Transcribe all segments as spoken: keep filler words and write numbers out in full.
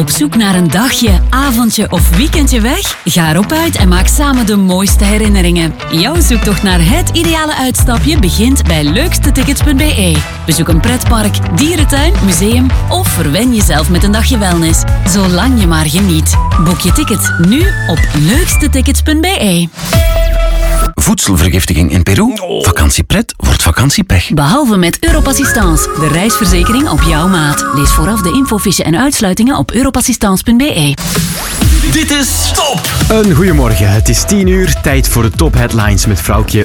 Op zoek naar een dagje, avondje of weekendje weg? Ga erop uit en maak samen de mooiste herinneringen. Jouw zoektocht naar het ideale uitstapje begint bij leukste tickets punt b e. Bezoek een pretpark, dierentuin, museum of verwen jezelf met een dagje wellness. Zolang je maar geniet. Boek je tickets nu op leukste tickets punt b e. Voedselvergiftiging in Peru? Vakantiepret wordt vakantiepech. Behalve met Europassistance, de reisverzekering op jouw maat. Lees vooraf de infofiche en uitsluitingen op europassistance punt b e. Dit is Top! Een goeiemorgen, het is tien uur, tijd voor de Top Headlines met Vrouwtje.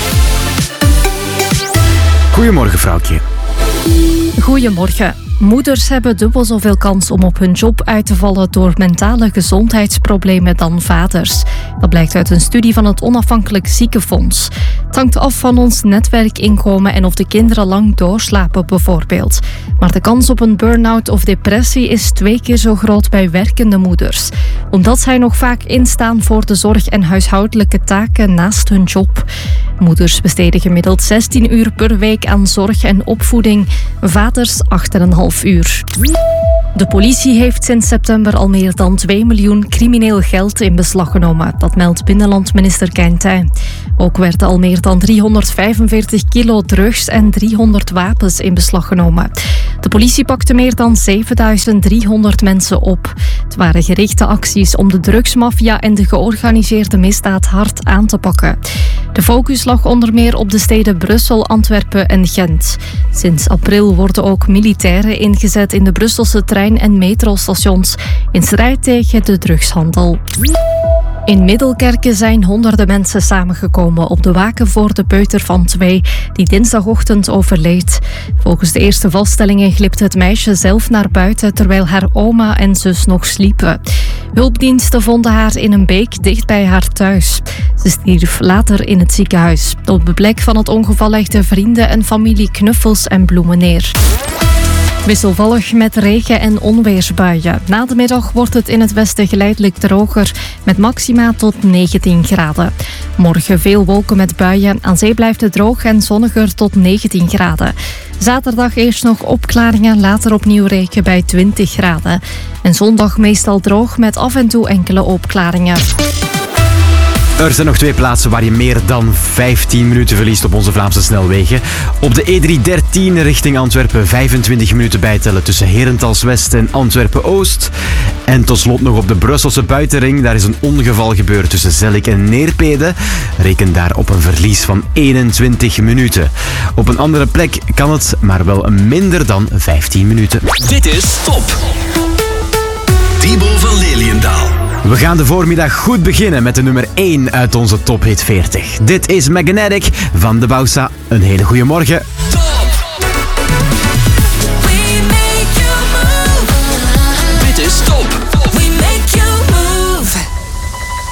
Goedemorgen, Vrouwtje. Goedemorgen. Moeders hebben dubbel zoveel kans om op hun job uit te vallen door mentale gezondheidsproblemen dan vaders. Dat blijkt uit een studie van het Onafhankelijk Ziekenfonds. Het hangt af van ons netwerkinkomen en of de kinderen lang doorslapen bijvoorbeeld. Maar de kans op een burn-out of depressie is twee keer zo groot bij werkende moeders. Omdat zij nog vaak instaan voor de zorg en huishoudelijke taken naast hun job. Moeders besteden gemiddeld zestien uur per week aan zorg en opvoeding. Vaders acht komma vijf uur. De politie heeft sinds september al meer dan twee miljoen crimineel geld in beslag genomen. Dat meldt binnenlandminister Quintin. Ook werden al meer dan driehonderdvijfenveertig kilo drugs en driehonderd wapens in beslag genomen. De politie pakte meer dan zevenduizend driehonderd mensen op. Het waren gerichte acties om de drugsmafia en de georganiseerde misdaad hard aan te pakken. De focus lag onder meer op de steden Brussel, Antwerpen en Gent. Sinds april worden ook militairen ingezet in de Brusselse trein- en metrostations in strijd tegen de drugshandel. In Middelkerke zijn honderden mensen samengekomen op de waken voor de peuter van twee, die dinsdagochtend overleed. Volgens de eerste vaststellingen glipte het meisje zelf naar buiten terwijl haar oma en zus nog sliepen. Hulpdiensten vonden haar in een beek dicht bij haar thuis. Ze stierf later in het ziekenhuis. Op de plek van het ongeval legden vrienden en familie knuffels en bloemen neer. Wisselvallig met regen- en onweersbuien. Na de middag wordt het in het westen geleidelijk droger, met maxima tot negentien graden. Morgen veel wolken met buien. Aan zee blijft het droog en zonniger tot negentien graden. Zaterdag eerst nog opklaringen, later opnieuw regen bij twintig graden. En zondag meestal droog met af en toe enkele opklaringen. Er zijn nog twee plaatsen waar je meer dan vijftien minuten verliest op onze Vlaamse snelwegen. Op de E driehonderddertien richting Antwerpen vijfentwintig minuten bijtellen tussen Herentals West en Antwerpen Oost. En tot slot nog op de Brusselse buitenring. Daar is een ongeval gebeurd tussen Zellik en Neerpede. Reken daar op een verlies van eenentwintig minuten. Op een andere plek kan het, maar wel minder dan vijftien minuten. Dit is Top! Thibaut van Leliendaal. We gaan de voormiddag goed beginnen met de nummer één uit onze Top Hit veertig. Dit is Magnetic van de Bausa. Een hele goede morgen.